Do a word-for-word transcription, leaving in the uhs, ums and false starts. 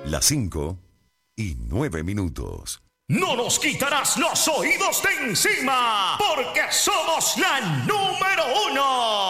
Las cinco y nueve minutos. No nos quitarás los oídos de encima, porque somos la número uno.